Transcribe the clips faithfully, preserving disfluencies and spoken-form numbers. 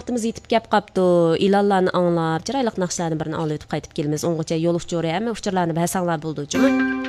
vaqtimiz yetib kelib qapti. İlanlarni anglab, chiroyli naqshlarni birini olib o'tib qaytib kelamiz. O'ng'icha yo'l uchuri hamma uchurlarni bahsanglar bo'ldi-chimi?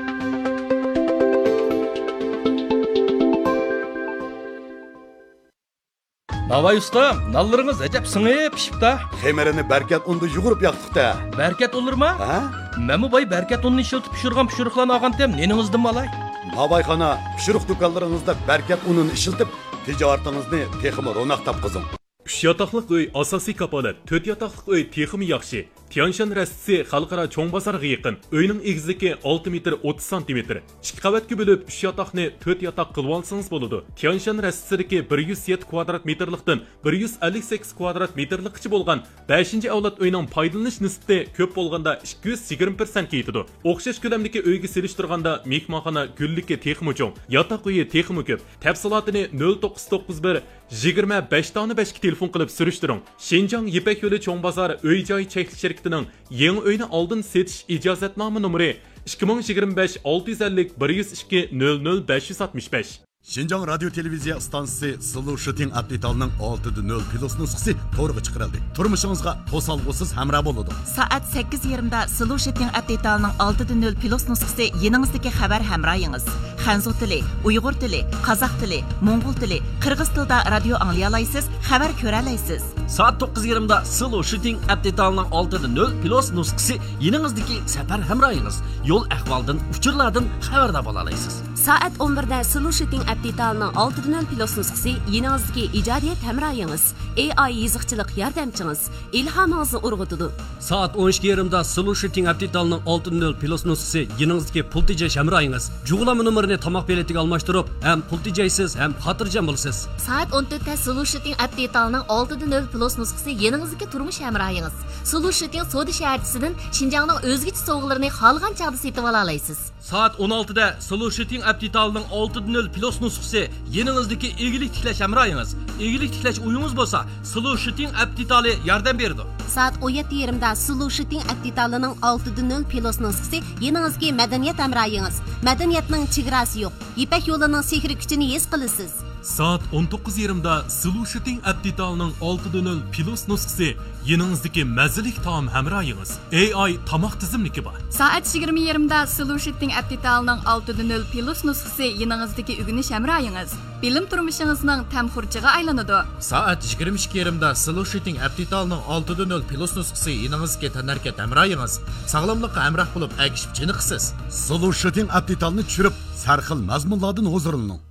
Navay ustam, nallarınız acep sınıp pişip da. Xemerini berkat undu yugurup yaktık da. Berkat olur mu? Ha? Memu bay berkat ununu işiltip pişirgan pişiriklarını ağan tem, neningizdim malay? Nabayxana, pişirik dükkanlarınızda berkat ununu işiltip, ticaretinizni teximi ronak tapqızın. uch yotoqliq uy asosiy kapolat, to'rt yotoqliq uy texmi yaxshi. Tianshan rastisi xalqaro cho'ng bozorga yaqin. Uyning egizligi olti metr o'ttiz santimetr. ikki qavatga bo'lib uch yotoqni to'rt yotoq qilib olsangiz bo'ladi. Tianshan rastisidagi bir yuz yetti kvadrat metrlikdan bir yuz ellik sakkiz kvadrat metrlikcha bo'lgan beshinchi avlod uyning foydalanish nisbati ko'p bo'lganda ikki yuz yigirma persentga yetadi. O'xshash ko'lamdagi uyga selishtirganda mehmonxona gullikka texmi cho'ng, yotoq uyi texmi ko'p. Tafsilotini nol to'qqiz to'qqiz bir yigirma besh besh ga telefon qilib surishtiring. Shinjang Yipak yo'li cho'ng bozor uy-joy cheklik shirkatining yangi uyni oldin setish ijozatnoma nomeri ikki ming yigirma besh olti yuz ellik bir yuz ikki nol nol besh yuz oltmish besh. Şinjan Radyo Televiziya stansiyasi Sulu Shooting Update'ning olti nol plus nusxasi to'g'ri chiqarildi. Turmushingizga to'salg'usiz hamroh bo'ladi. Soat sakkiz yarim da Sulu Shooting Update'ning olti nol plus nusxasi yeningizdagi xabar hamrohingiz. Xanzu tili, Uyg'ur tili, Qozoq tili, Mo'ng'ul tili, Qirg'iz tilida radio anglay olasiz, xabar ko'ra olasiz. Soat to'qqiz yarim da Sulu Shooting Update'ning olti nol plus nusxasi yeningizdagi safar hamrohingiz. Yo'l ahvoldan, uchurlardan xabardor bo'la olasiz. Soat o'n bir da Sulu Shooting Update'ning olti nol plus nusxasi yeningizdagi ijodiyat hamrohingiz, A I yiziqchilik yordamchingiz, ilhomingizni urg'utadi. Soat o'n ikki yarim da Sulu Shooting Update'ning olti nol plus nusxasi yeningizdagi pul tejash hamrohingiz. Jug'lama nomerini tomoq beletiga almashtirib, ham pul tejaysiz, ham xotirjam bo'lasiz. Soat o'n to'rt da Sulu Shooting Update'ning olti nol plus nusxasi yeningizdagi turmush hamrohingiz. Sulu Shooting Soda shaharchisidan Shinjongning o'zgacha sovg'alarini xolgan chog'da setib ola olasiz. Soat o'n olti da Sulu Shooting Update'ning olti nol plus nusxasi yeningizdagi egilik tiklash hamrohingiz. Egilik tiklash uyingiz bo'lsa, Sulu Shooting Update'li yordam beradi. Soat o'n yetti yarim da Sulu Shooting Update'ning olti nol plus nusxasi yeningizdagi madaniyat hamrohingiz. Madaniyatning chegarasi yo'q. Yipak yo'lining sehri kuchini his qilasiz. Soat o'n to'qqiz yarim da Sulu Shooting Update'ning olti nol plus nusxasi yeningizdagi mazalik taom hamrohingiz. A I tomoq tizimligi bor. Soat yigirma yarim da Sulu Shooting Update'ning olti nol plus nusxasi yeningizdagi o'rganish hamrohingiz. Bilim turmushingizning tamxurchiga aylanadi. Soat yigirma ikki yarim da Sulu Shooting Update'ning olti nol plus nusxasi yeningizga tanarkat hamrohingiz. Sog'lomlikqa hamroh bo'lib, agishib chiniqsiz. Sulu Shooting Update'ni tushirib, sarxil mazmunlardan huzurlaning.